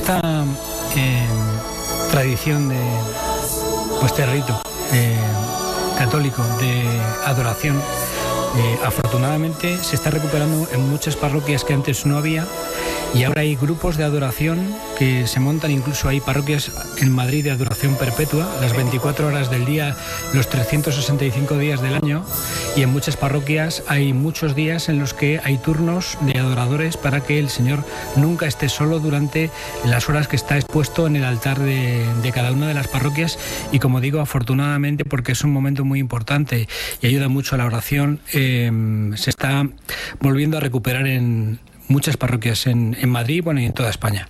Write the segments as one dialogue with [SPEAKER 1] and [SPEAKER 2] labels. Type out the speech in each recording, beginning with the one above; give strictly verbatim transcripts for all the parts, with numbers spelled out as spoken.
[SPEAKER 1] esta eh, tradición de, pues este rito eh, católico de adoración, eh, afortunadamente se está recuperando en muchas parroquias que antes no había, y ahora hay grupos de adoración que se montan, incluso hay parroquias en Madrid de adoración perpetua, las veinticuatro horas del día, los trescientos sesenta y cinco días del año, y en muchas parroquias hay muchos días en los que hay turnos de adoradores para que el Señor nunca esté solo durante las horas que está expuesto en el altar de, de cada una de las parroquias. Y como digo, afortunadamente, porque es un momento muy importante y ayuda mucho a la oración, eh, se está volviendo a recuperar en muchas parroquias en, en Madrid, bueno, y en toda España.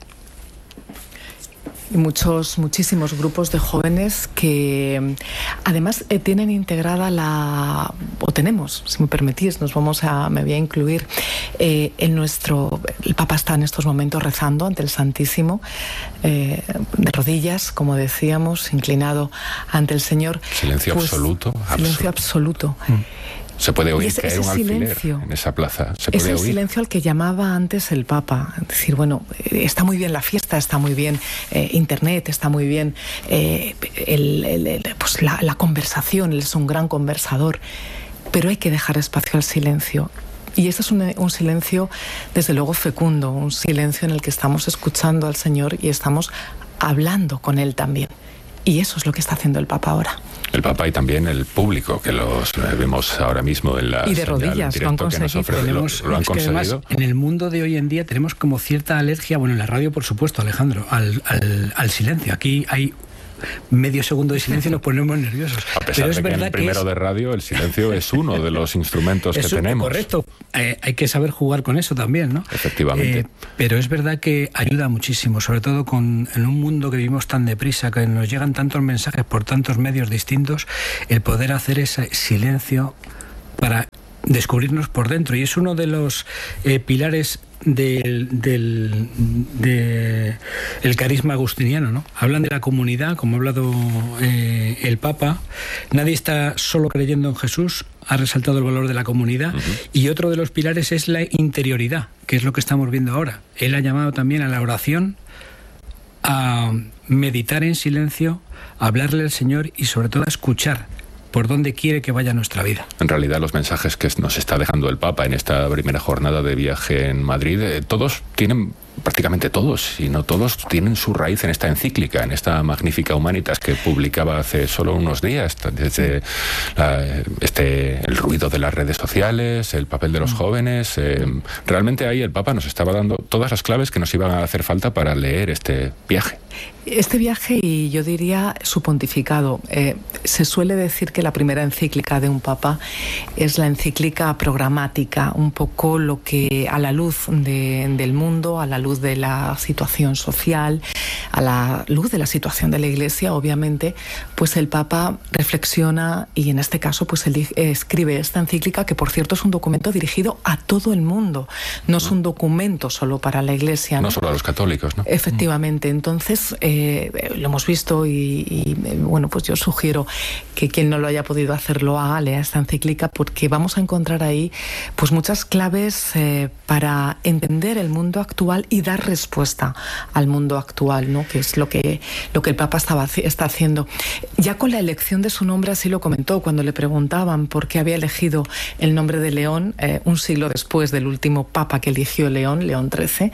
[SPEAKER 2] Y muchos, muchísimos grupos de jóvenes que además eh, tienen integrada la, o tenemos, si me permitís, nos vamos a, me voy a incluir eh, en nuestro, el Papa está en estos momentos rezando ante el Santísimo, eh, de rodillas, como decíamos, inclinado ante el Señor.
[SPEAKER 3] Silencio pues, absoluto.
[SPEAKER 2] Silencio absoluto. absoluto. Mm.
[SPEAKER 3] Se puede oír
[SPEAKER 2] ese,
[SPEAKER 3] caer
[SPEAKER 2] ese
[SPEAKER 3] un alfiler
[SPEAKER 2] silencio,
[SPEAKER 3] en esa plaza. ¿Se
[SPEAKER 2] es
[SPEAKER 3] puede
[SPEAKER 2] el
[SPEAKER 3] oír?
[SPEAKER 2] silencio al que llamaba antes el Papa. Es decir, bueno, está muy bien la fiesta, está muy bien eh, Internet, está muy bien eh, el, el, el, pues la, la conversación, él es un gran conversador, pero hay que dejar espacio al silencio. Y este es un, un silencio, desde luego, fecundo, un silencio en el que estamos escuchando al Señor y estamos hablando con Él también. Y eso es lo que está haciendo el Papa ahora.
[SPEAKER 3] El Papa y también el público, que los vemos ahora mismo en la
[SPEAKER 2] y de rodillas,
[SPEAKER 3] lo han conseguido.
[SPEAKER 1] Tenemos,
[SPEAKER 3] lo, lo han
[SPEAKER 1] es que
[SPEAKER 3] conseguido.
[SPEAKER 1] Además, en el mundo de hoy en día tenemos como cierta alergia, bueno, en la radio por supuesto, Alejandro, al, al, al silencio. Aquí hay medio segundo de silencio y nos ponemos nerviosos.
[SPEAKER 3] A pesar
[SPEAKER 1] Pero
[SPEAKER 3] de
[SPEAKER 1] es
[SPEAKER 3] que
[SPEAKER 1] verdad
[SPEAKER 3] en el primero
[SPEAKER 1] que es,
[SPEAKER 3] de radio el silencio es uno de los instrumentos que
[SPEAKER 1] es
[SPEAKER 3] tenemos.
[SPEAKER 1] Correcto, eh, hay que saber jugar con eso también, ¿no?
[SPEAKER 3] Efectivamente.
[SPEAKER 1] Eh, pero es verdad que ayuda muchísimo, sobre todo con, en un mundo que vivimos tan deprisa, que nos llegan tantos mensajes por tantos medios distintos, el poder hacer ese silencio para descubrirnos por dentro. Y es uno de los eh, pilares del, del de el carisma agustiniano, ¿no? Hablan de la comunidad, como ha hablado eh, el Papa. Nadie está solo creyendo en Jesús, ha resaltado el valor de la comunidad. Uh-huh. Y otro de los pilares es la interioridad, que es lo que estamos viendo ahora. Él ha llamado también a la oración, a meditar en silencio, a hablarle al Señor y sobre todo a escuchar por dónde quiere que vaya nuestra vida.
[SPEAKER 3] En realidad, los mensajes que nos está dejando el Papa en esta primera jornada de viaje en Madrid, eh, todos tienen, prácticamente todos, y no todos, tienen su raíz en esta encíclica, en esta Magnificat Humanitas que publicaba hace solo unos días, desde la, este, el ruido de las redes sociales, el papel de los jóvenes. Eh, realmente ahí el Papa nos estaba dando todas las claves que nos iban a hacer falta para leer este viaje.
[SPEAKER 2] Este viaje, y yo diría su pontificado, eh, se suele decir que la primera encíclica de un papa es la encíclica programática, un poco lo que a la luz de, del mundo, a la luz de la situación social, a la luz de la situación de la Iglesia, obviamente, pues el Papa reflexiona y en este caso pues él escribe esta encíclica, que por cierto es un documento dirigido a todo el mundo, no es un documento solo para la Iglesia, ¿no?
[SPEAKER 3] No solo a los católicos, ¿no?
[SPEAKER 2] Efectivamente, entonces eh, lo hemos visto y, y bueno, pues yo sugiero que quien no lo haya podido hacer lo haga, lea esta encíclica, porque vamos a encontrar ahí pues muchas claves eh, para entender el mundo actual y dar respuesta al mundo actual, ¿no? Que es lo que, lo que el Papa estaba, está haciendo. Ya con la elección de su nombre así lo comentó, cuando le preguntaban por qué había elegido el nombre de León, eh, un siglo después del último Papa que eligió León, León trece,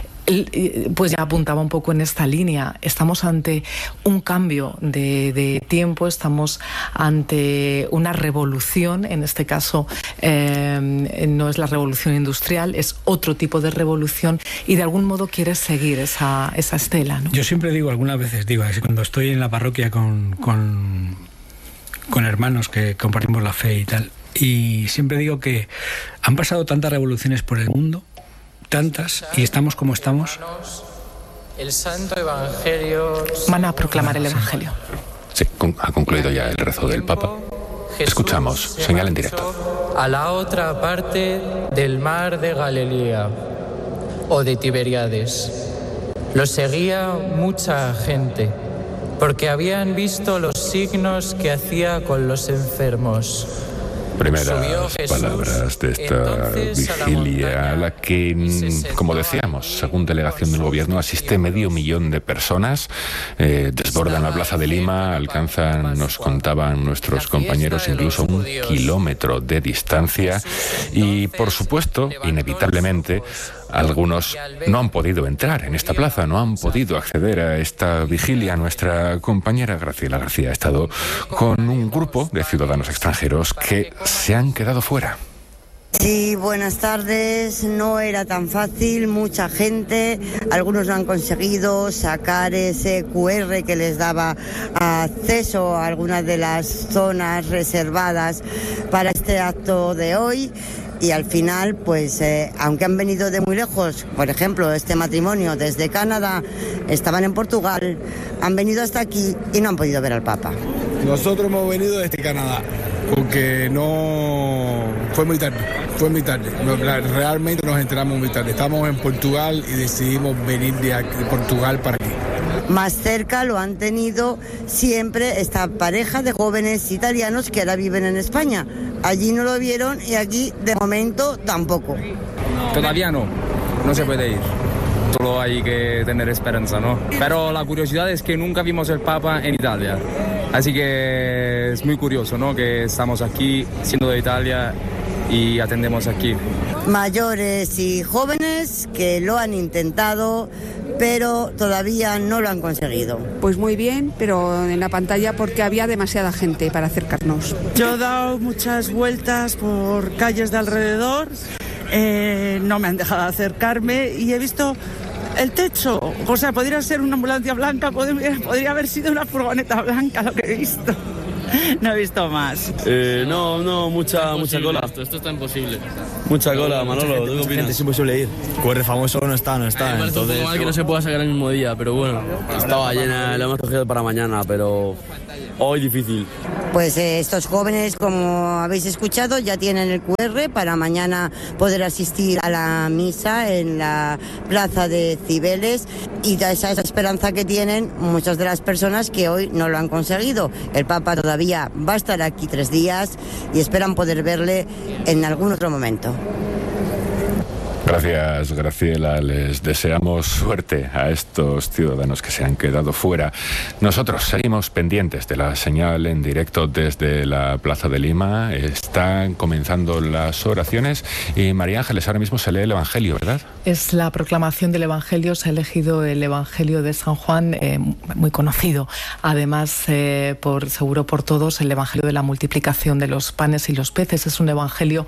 [SPEAKER 2] pues ya apuntaba un poco en esta línea. Estamos ante un cambio de, de tiempo, estamos ante una revolución, en este caso eh, no es la revolución industrial, es otro tipo de revolución, y de algún modo quiere seguir esa, esa estela, ¿no?
[SPEAKER 1] Yo siempre digo, algunas veces digo, cuando estoy en la parroquia con, con, con hermanos que compartimos la fe y tal, y siempre digo que han pasado tantas revoluciones por el mundo, tantas, y estamos como estamos.
[SPEAKER 4] El Santo Evangelio.
[SPEAKER 2] Van a proclamar el Evangelio.
[SPEAKER 3] Sí, ha concluido ya el rezo del Papa. Escuchamos, señal en directo.
[SPEAKER 4] A la otra parte del mar de Galilea o de Tiberíades. Lo seguía mucha gente, porque habían visto los signos que hacía con los enfermos.
[SPEAKER 3] Primeras palabras de esta vigilia a la que, como decíamos, según delegación del gobierno, asiste medio millón de personas, eh, desbordan la Plaza de Lima, alcanzan, nos contaban nuestros compañeros, incluso un kilómetro de distancia y, por supuesto, inevitablemente, algunos no han podido entrar en esta plaza, no han podido acceder a esta vigilia. Nuestra compañera Graciela García ha estado con un grupo de ciudadanos extranjeros que se han quedado fuera.
[SPEAKER 5] Sí, buenas tardes. No era tan fácil, mucha gente, algunos no han conseguido sacar ese cu erre que les daba acceso a algunas de las zonas reservadas para este acto de hoy. Y al final, pues, eh, aunque han venido de muy lejos, por ejemplo, este matrimonio desde Canadá, estaban en Portugal, han venido hasta aquí y no han podido ver al Papa.
[SPEAKER 6] Nosotros hemos venido desde Canadá, porque no... fue muy tarde, fue muy tarde. Realmente nos enteramos muy tarde. Estamos en Portugal y decidimos venir de, aquí, de Portugal para aquí.
[SPEAKER 5] Más cerca lo han tenido siempre esta pareja de jóvenes italianos que ahora viven en España. Allí no lo vieron y aquí de momento tampoco.
[SPEAKER 7] Todavía no, no se puede ir. Solo hay que tener esperanza, ¿no? Pero la curiosidad es que nunca vimos el Papa en Italia. Así que es muy curioso, ¿no? Que estamos aquí siendo de Italia y atendemos aquí.
[SPEAKER 5] Mayores y jóvenes que lo han intentado, pero todavía no lo han conseguido.
[SPEAKER 8] Pues muy bien, pero en la pantalla porque había demasiada gente para acercarnos.
[SPEAKER 9] Yo he dado muchas vueltas por calles de alrededor, eh, no me han dejado acercarme y he visto el techo. O sea, podría ser una ambulancia blanca, podría, podría haber sido una furgoneta blanca lo que he visto. No he visto más.
[SPEAKER 10] Eh, no, no, mucha, mucha cola.
[SPEAKER 11] Esto, esto está imposible.
[SPEAKER 10] Mucha cola, Manolo.
[SPEAKER 11] Mucha gente, mucha gente,
[SPEAKER 10] es imposible ir.
[SPEAKER 11] Cu erre famoso no está, no está. Me parece un poco mal que no se pueda sacar el mismo día, pero bueno.
[SPEAKER 10] Estaba llena, lo hemos cogido para mañana, pero hoy difícil.
[SPEAKER 5] Pues eh, estos jóvenes, como habéis escuchado, ya tienen el cu erre para mañana poder asistir a la misa en la plaza de Cibeles y esa es la esperanza que tienen muchas de las personas que hoy no lo han conseguido. El Papa todavía va a estar aquí tres días y esperan poder verle en algún otro momento.
[SPEAKER 3] Gracias, Graciela. Les deseamos suerte a estos ciudadanos que se han quedado fuera. Nosotros seguimos pendientes de la señal en directo desde la Plaza de Lima. Están comenzando las oraciones y María Ángeles, ahora mismo se lee el Evangelio, ¿verdad?
[SPEAKER 2] Es la proclamación del Evangelio. Se ha elegido el Evangelio de San Juan, eh, muy conocido, además, eh, por seguro por todos, el Evangelio de la multiplicación de los panes y los peces. Es un Evangelio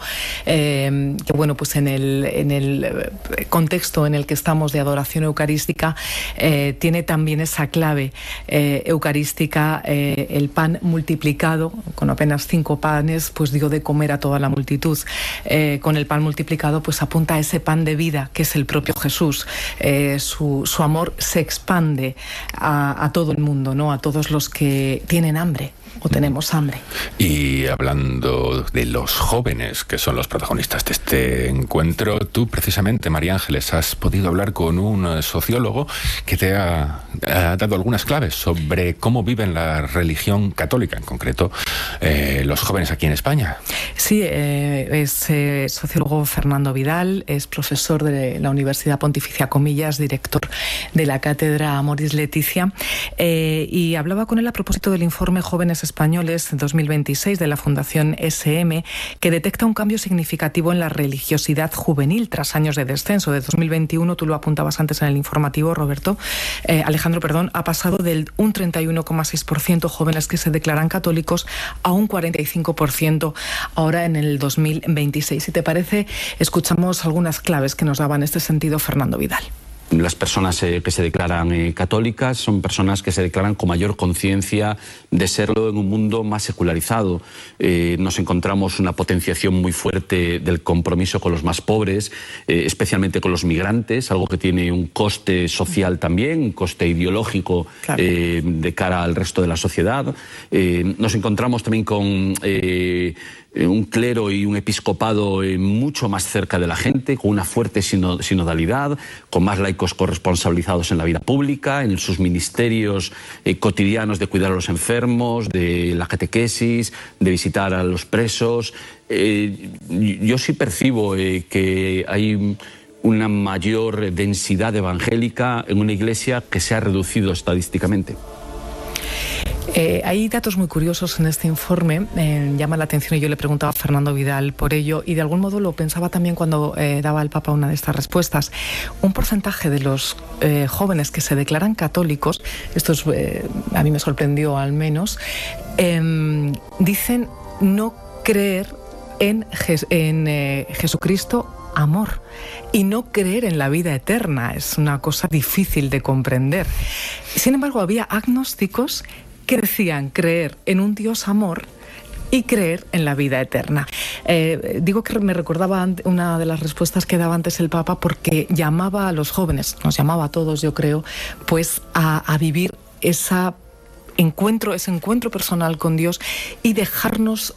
[SPEAKER 2] eh, que, bueno, pues en el, en el el contexto en el que estamos de adoración eucarística, eh, tiene también esa clave eh, eucarística, eh, el pan multiplicado, con apenas cinco panes, pues dio de comer a toda la multitud. Eh, con el pan multiplicado, pues apunta a ese pan de vida, que es el propio Jesús. Eh, su, su amor se expande a, a todo el mundo, ¿no? A todos los que tienen hambre o tenemos hambre.
[SPEAKER 3] Y hablando de los jóvenes, que son los protagonistas de este encuentro, tú precisamente, María Ángeles, has podido hablar con un sociólogo que te ha, ha dado algunas claves sobre cómo viven la religión católica, en concreto eh, los jóvenes aquí en España.
[SPEAKER 2] Sí, eh, es eh, sociólogo Fernando Vidal, es profesor de la Universidad Pontificia Comillas, director de la Cátedra Amoris Laetitia, eh, y hablaba con él a propósito del informe Jóvenes Españoles dos mil veintiséis de la Fundación ese eme, que detecta un cambio significativo en la religiosidad juvenil tras años de descenso. De dos mil veintiuno, tú lo apuntabas antes en el informativo, Roberto, eh, Alejandro, perdón, ha pasado del un treinta y uno coma seis por ciento jóvenes que se declaran católicos a un cuarenta y cinco por ciento ahora en el dos mil veintiséis. Si te parece, escuchamos algunas claves que nos daba en este sentido Fernando Vidal.
[SPEAKER 12] Las personas eh, que se declaran eh, católicas son personas que se declaran con mayor conciencia de serlo en un mundo más secularizado. Eh, nos encontramos una potenciación muy fuerte del compromiso con los más pobres, eh, especialmente con los migrantes, algo que tiene un coste social también, un coste ideológico, claro, eh, de cara al resto de la sociedad. Eh, nos encontramos también con eh, eh, un clero y un episcopado eh, mucho más cerca de la gente, con una fuerte sino, sinodalidad, con más laicos corresponsabilizados en la vida pública, en sus ministerios eh, cotidianos de cuidar a los enfermos, de la catequesis, de visitar a los presos. Eh, yo sí percibo eh, que hay una mayor densidad evangélica en una iglesia que se ha reducido estadísticamente.
[SPEAKER 2] Eh, hay datos muy curiosos en este informe, eh, llama la atención y yo le preguntaba a Fernando Vidal por ello y de algún modo lo pensaba también cuando eh, daba el Papa una de estas respuestas. Un porcentaje de los eh, jóvenes que se declaran católicos, esto es, eh, a mí me sorprendió al menos, eh, dicen no creer en, Jes- en eh, Jesucristo amor y no creer en la vida eterna. Es una cosa difícil de comprender. Sin embargo, había agnósticos que decían creer en un Dios amor y creer en la vida eterna. Eh, digo que me recordaba una de las respuestas que daba antes el Papa porque llamaba a los jóvenes, nos llamaba a todos yo creo, pues a, a vivir esa encuentro, ese encuentro personal con Dios y dejarnos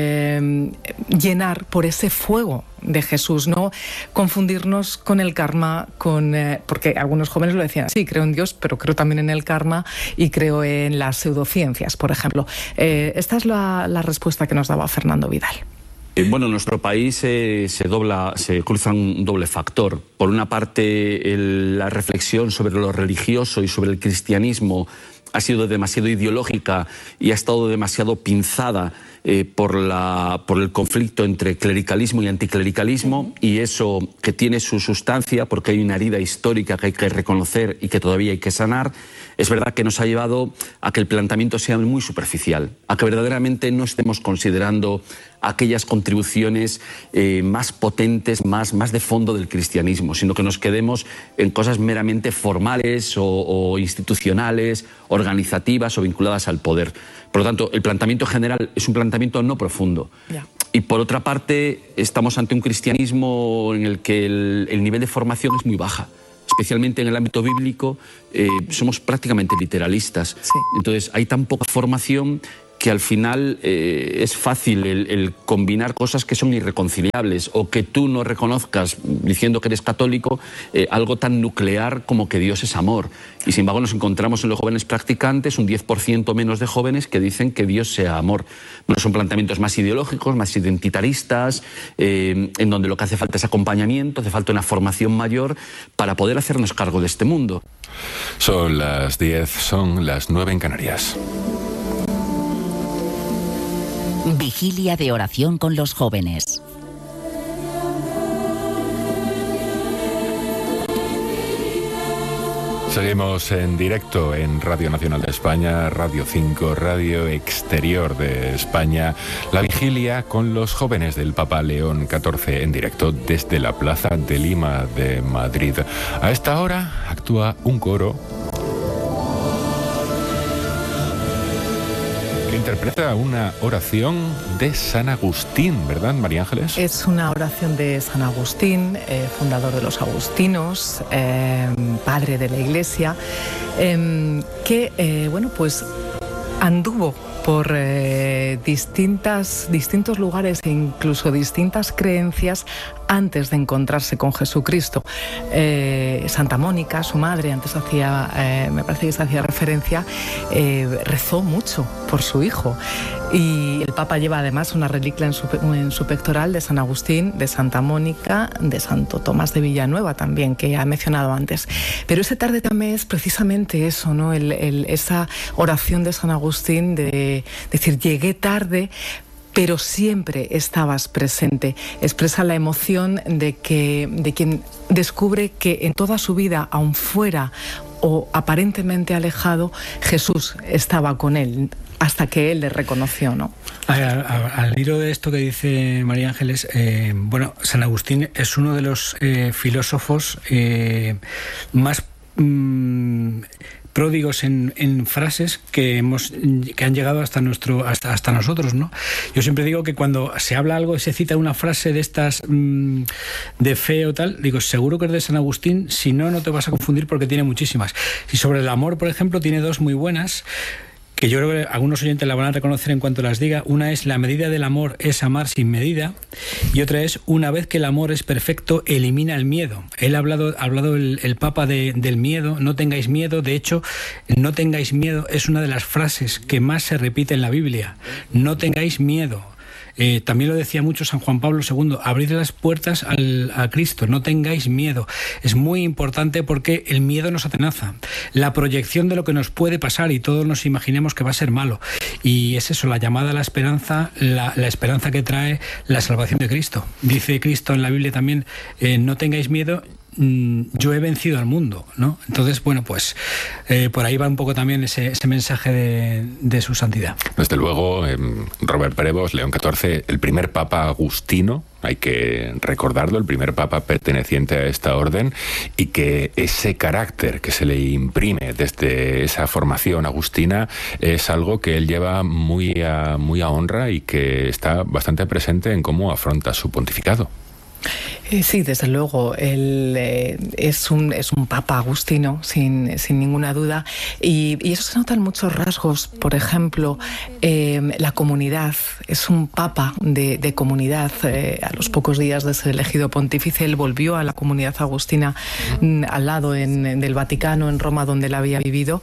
[SPEAKER 2] eh, llenar por ese fuego de Jesús, no confundirnos con el karma, con eh, porque algunos jóvenes lo decían, sí, creo en Dios, pero creo también en el karma y creo en las pseudociencias, por ejemplo. Eh, esta es la, la respuesta que nos daba Fernando Vidal.
[SPEAKER 12] Bueno, en nuestro país eh, se dobla, se cruza un doble factor. Por una parte, el, la reflexión sobre lo religioso y sobre el cristianismo ha sido demasiado ideológica y ha estado demasiado pinzada eh, por, la, por el conflicto entre clericalismo y anticlericalismo, y eso que tiene su sustancia porque hay una herida histórica que hay que reconocer y que todavía hay que sanar. Es verdad que nos ha llevado a que el planteamiento sea muy superficial, a que verdaderamente no estemos considerando aquellas contribuciones eh, más potentes, más, más de fondo del cristianismo, sino que nos quedemos en cosas meramente formales o, o institucionales, organizativas o vinculadas al poder. Por lo tanto, el planteamiento general es un planteamiento no profundo. Yeah. Y por otra parte, estamos ante un cristianismo en el que el, el nivel de formación es muy baja. Especialmente en el ámbito bíblico, eh, somos prácticamente literalistas. Sí. Entonces, hay tan poca formación que al final eh, es fácil el, el combinar cosas que son irreconciliables o que tú no reconozcas, diciendo que eres católico, eh, algo tan nuclear como que Dios es amor. Y sin embargo nos encontramos en los jóvenes practicantes un diez por ciento menos de jóvenes que dicen que Dios sea amor. Bueno, son planteamientos más ideológicos, más identitaristas, eh, en donde lo que hace falta es acompañamiento, hace falta una formación mayor para poder hacernos cargo de este mundo.
[SPEAKER 3] Son las diez, son las nueve en Canarias.
[SPEAKER 13] Vigilia de oración con los jóvenes.
[SPEAKER 3] Seguimos en directo en Radio Nacional de España, Radio cinco, Radio Exterior de España. La vigilia con los jóvenes del Papa León catorce en directo desde la Plaza de Lima de Madrid. A esta hora actúa un coro que interpreta una oración de San Agustín, ¿verdad, María Ángeles?
[SPEAKER 2] Es una oración de San Agustín, eh, fundador de los agustinos, eh, padre de la Iglesia, eh, que, eh, bueno, pues anduvo por eh, distintas, distintos lugares e incluso distintas creencias antes de encontrarse con Jesucristo. Eh, Santa Mónica, su madre, antes hacía, eh, me parece que se hacía referencia, eh, rezó mucho por su hijo. Y el Papa lleva además una reliquia en su, en su pectoral de San Agustín, de Santa Mónica, de Santo Tomás de Villanueva también, que ha mencionado antes. Pero ese tarde también es precisamente eso, ¿no? El, el, esa oración de San Agustín de decir, llegué tarde, pero siempre estabas presente. Expresa la emoción de, que, de quien descubre que en toda su vida, aun fuera o aparentemente alejado, Jesús estaba con él, hasta que él le reconoció, ¿no?
[SPEAKER 1] Al, al, al hilo de esto que dice María Ángeles, eh, bueno, San Agustín es uno de los eh, filósofos eh, más mmm, pródigos en, en frases que hemos que han llegado hasta nuestro hasta hasta nosotros, ¿no? Yo siempre digo que cuando se habla algo y se cita una frase de estas mmm, de fe o tal, digo, seguro que es de San Agustín, si no, no te vas a confundir porque tiene muchísimas. Y sobre el amor, por ejemplo, tiene dos muy buenas. que yo creo que algunos oyentes la van a reconocer en cuanto las diga. Una es: la medida del amor es amar sin medida, y otra es: una vez que el amor es perfecto, elimina el miedo. Él ha hablado, ha hablado el, el Papa de, del miedo. No tengáis miedo. De hecho, no tengáis miedo es una de las frases que más se repite en la Biblia. No tengáis miedo. Eh, también lo decía mucho San Juan Pablo segundo: abrid las puertas al, a Cristo, no tengáis miedo. Es muy importante porque el miedo nos atenaza, la proyección de lo que nos puede pasar, y todos nos imaginemos que va a ser malo, y es eso, la llamada a la esperanza, la, la esperanza que trae la salvación de Cristo. Dice Cristo en la Biblia también: eh, no tengáis miedo, yo he vencido al mundo, ¿no? Entonces, bueno, pues eh, por ahí va un poco también ese, ese mensaje de, de su santidad.
[SPEAKER 3] Desde luego, eh, Robert Prevost, León catorce, el primer papa agustino, hay que recordarlo, el primer papa perteneciente a esta orden, y que ese carácter que se le imprime desde esa formación agustina es algo que él lleva muy a, muy a honra, y que está bastante presente en cómo afronta su pontificado.
[SPEAKER 2] Eh, sí, desde luego, él eh, es, un, es un papa agustino, sin, sin ninguna duda, y, y eso se nota en muchos rasgos. Por ejemplo, eh, la comunidad, es un papa de, de comunidad. Eh, a los pocos días de ser elegido pontífice, él volvió a la comunidad agustina mm, al lado en, en del Vaticano, en Roma, donde él había vivido,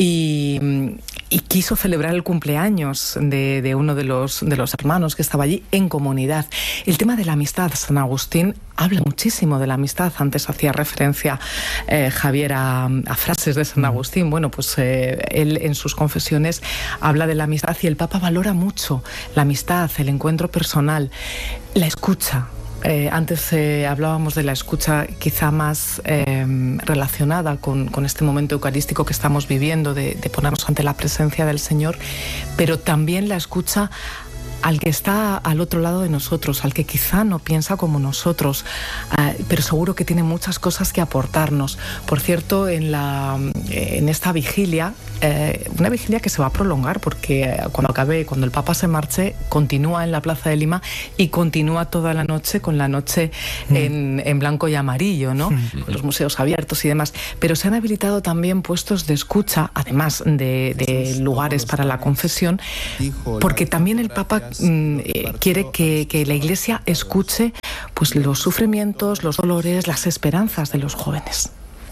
[SPEAKER 2] y, y quiso celebrar el cumpleaños de, de uno de los, de los hermanos que estaba allí en comunidad. El tema de la amistad, San Agustín habla muchísimo de la amistad. Antes hacía referencia eh, Javier a, a frases de San Agustín. Bueno, pues eh, él en sus confesiones habla de la amistad, y el Papa valora mucho la amistad, el encuentro personal, la escucha. Eh, antes eh, hablábamos de la escucha quizá más eh, relacionada con, con este momento eucarístico que estamos viviendo, de, de ponernos ante la presencia del Señor, pero también la escucha al que está al otro lado de nosotros, al que quizá no piensa como nosotros, uh, pero seguro que tiene muchas cosas que aportarnos. Por cierto, en, la, en esta vigilia, eh, una vigilia que se va a prolongar, porque cuando acabe, cuando el Papa se marche, continúa en la Plaza de Lima y continúa toda la noche con la noche mm. en, en blanco y amarillo, ¿no? Mm. Con los museos abiertos y demás. Pero se han habilitado también puestos de escucha, además de, de lugares para la confesión, porque también el Papa Eh, quiere que, que la Iglesia escuche pues los sufrimientos, los dolores, las esperanzas de los jóvenes.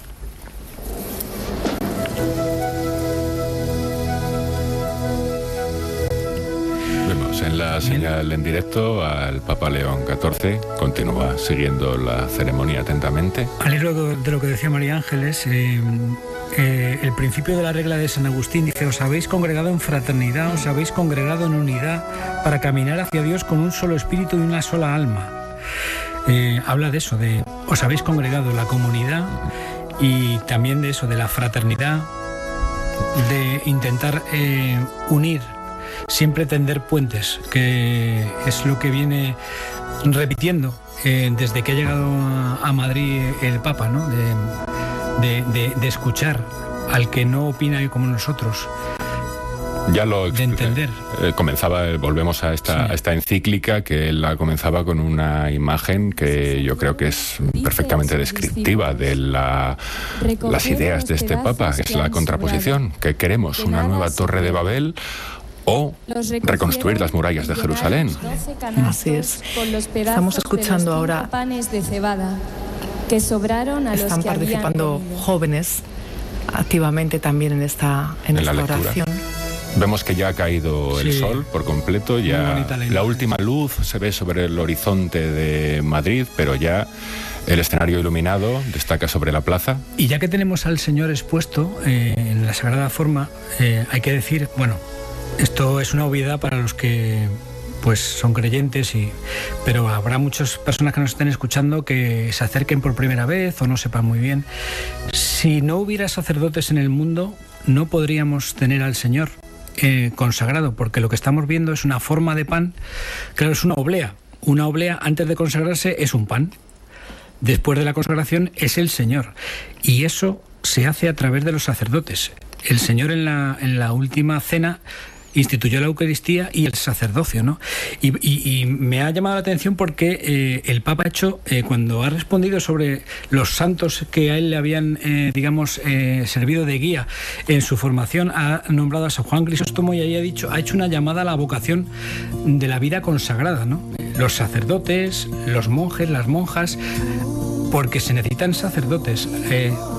[SPEAKER 3] Vemos en la señal en directo al Papa León catorce, continúa siguiendo la ceremonia atentamente.
[SPEAKER 1] Al hilo de lo que decía María Ángeles, eh, eh, el principio de la regla de San Agustín dice: os habéis congregado en fraternidad, os habéis congregado en unidad para caminar hacia Dios con un solo espíritu y una sola alma. Eh, habla de eso, de os habéis congregado, la comunidad, y también de eso, de la fraternidad, de intentar eh, unir, siempre tender puentes, que es lo que viene repitiendo eh, desde que ha llegado a, a Madrid el Papa, ¿no? De, de, de, de escuchar al que no opina como nosotros.
[SPEAKER 3] Ya lo
[SPEAKER 1] de entender.
[SPEAKER 3] Eh, comenzaba, volvemos a esta, sí. a esta encíclica, que él la comenzaba con una imagen que yo creo que es perfectamente descriptiva de la, las ideas de este Papa. Es la contraposición. ¿Qué queremos? ¿Una nueva Torre de Babel o reconstruir las murallas de Jerusalén?
[SPEAKER 2] Así es. Estamos escuchando ahora.
[SPEAKER 14] Que sobraron a
[SPEAKER 2] Están
[SPEAKER 14] los que
[SPEAKER 2] participando
[SPEAKER 14] habían...
[SPEAKER 2] jóvenes activamente también en esta, en
[SPEAKER 3] en
[SPEAKER 2] esta
[SPEAKER 3] la
[SPEAKER 2] oración.
[SPEAKER 3] Vemos que ya ha caído
[SPEAKER 1] sí.
[SPEAKER 3] el sol por completo, ya la, la última luz se ve sobre el horizonte de Madrid, pero ya el escenario iluminado destaca sobre la plaza.
[SPEAKER 1] Y ya que tenemos al Señor expuesto eh, en la Sagrada Forma, eh, hay que decir, bueno, esto es una obviedad para los que pues son creyentes, y, pero habrá muchas personas que nos estén escuchando que se acerquen por primera vez o no sepan muy bien. Si no hubiera sacerdotes en el mundo, no podríamos tener al Señor eh, consagrado, porque lo que estamos viendo es una forma de pan. Claro, es una oblea. Una oblea antes de consagrarse es un pan. Después de la consagración es el Señor. Y eso se hace a través de los sacerdotes. El Señor en la, en la última cena instituyó la Eucaristía y el sacerdocio, ¿no? Y, y, y me ha llamado la atención porque eh, el Papa ha hecho, eh, cuando ha respondido sobre los santos que a él le habían, eh, digamos, eh, servido de guía en su formación, ha nombrado a San Juan Crisóstomo y ahí ha dicho, ha hecho una llamada a la vocación de la vida consagrada, ¿no? Los sacerdotes, los monjes, las monjas, porque se necesitan sacerdotes. Eh,